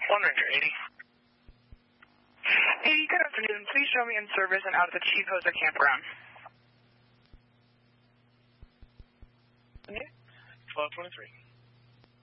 One Ranger, 80. 80, good afternoon. Please show me in service and out of the Chief Hoser campground. Okay. 1223.